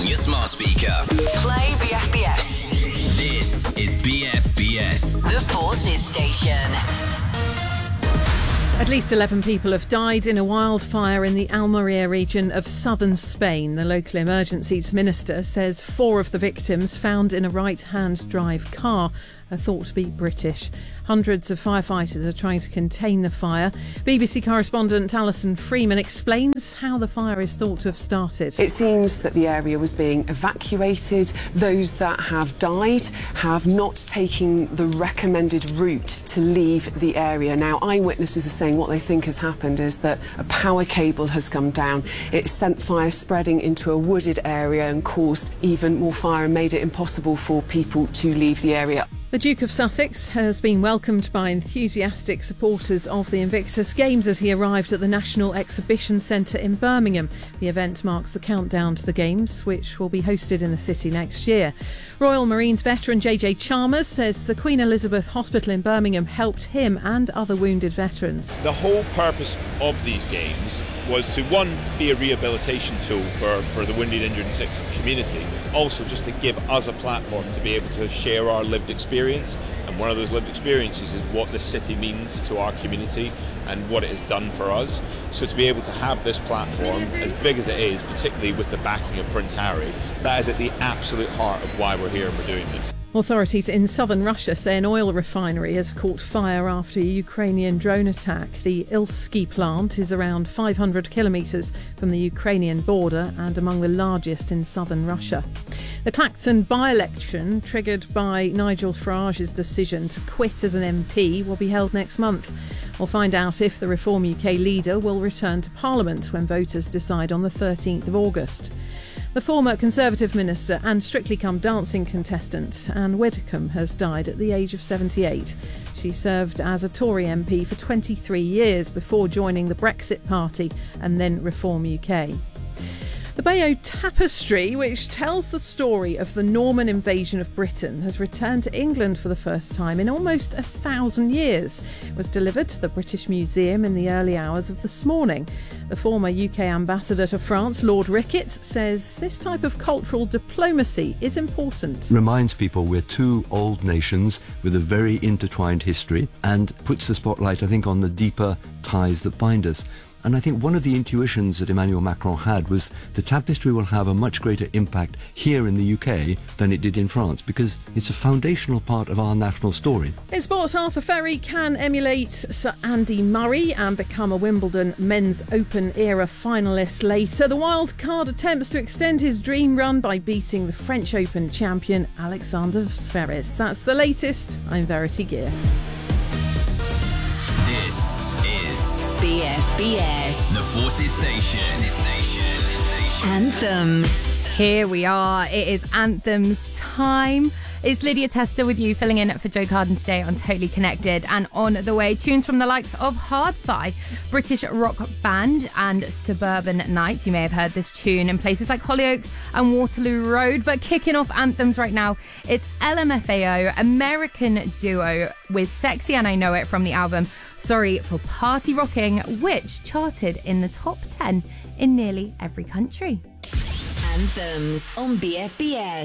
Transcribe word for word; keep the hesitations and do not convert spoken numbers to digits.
on your smart speaker. Play B F B S. This is B F B S. The Forces Station. At least eleven people have died in a wildfire in the Almeria region of southern Spain. The local emergencies minister says four of the victims found in a right-hand drive car are thought to be British. Hundreds of firefighters are trying to contain the fire. B B C correspondent Alison Freeman explains how the fire is thought to have started. It seems that the area was being evacuated. Those that have died have not taken the recommended route to leave the area. Now, eyewitnesses are saying what they think has happened is that a power cable has come down. It sent fire spreading into a wooded area and caused even more fire and made it impossible for people to leave the area. The Duke of Sussex has been welcomed by enthusiastic supporters of the Invictus Games as he arrived at the National Exhibition Centre in Birmingham. The event marks the countdown to the Games, which will be hosted in the city next year. Royal Marines veteran J J Chalmers says the Queen Elizabeth Hospital in Birmingham helped him and other wounded veterans. The whole purpose of these games was to, one, be a rehabilitation tool for, for the wounded, injured and sick community. Also just to give us a platform to be able to share our lived experience. And one of those lived experiences is what this city means to our community and what it has done for us. So to be able to have this platform, as big as it is, particularly with the backing of Prince Harry, that is at the absolute heart of why we're here and we're doing this. Authorities in southern Russia say an oil refinery has caught fire after a Ukrainian drone attack. The Ilsky plant is around five hundred kilometres from the Ukrainian border and among the largest in southern Russia. The Clacton by-election, triggered by Nigel Farage's decision to quit as an M P, will be held next month. We'll find out if the Reform U K leader will return to Parliament when voters decide on the thirteenth of August. The former Conservative minister and Strictly Come Dancing contestant Anne Widdecombe has died at the age of seventy-eight. She served as a Tory M P for twenty-three years before joining the Brexit Party and then Reform U K. The Bayeux Tapestry, which tells the story of the Norman invasion of Britain, has returned to England for the first time in almost a thousand years. It was delivered to the British Museum in the early hours of this morning. The former U K ambassador to France, Lord Ricketts, says this type of cultural diplomacy is important. Reminds people we're two old nations with a very intertwined history and puts the spotlight, I think, on the deeper ties that bind us. And I think one of the intuitions that Emmanuel Macron had was the tapestry will have a much greater impact here in the U K than it did in France because it's a foundational part of our national story. In sports, Arthur Ferry can emulate Sir Andy Murray and become a Wimbledon Men's Open era finalist later. The wild card attempts to extend his dream run by beating the French Open champion Alexander Zverev. That's the latest. I'm Verity Gear. This is B F B S. the Forces Station. Anthems. Here we are. It is Anthems time. It's Lydia Tester with you, filling in for Joe Carden today on Totally Connected. And on the way, tunes from the likes of Hardfi, British rock band, and Suburban Nights. You may have heard this tune in places like Hollyoaks and Waterloo Road. But kicking off Anthems right now, it's L M F A O, American duo with Sexy and I Know It from the album Sorry for Party Rocking, which charted in the top ten in nearly every country. Anthems on B F B S.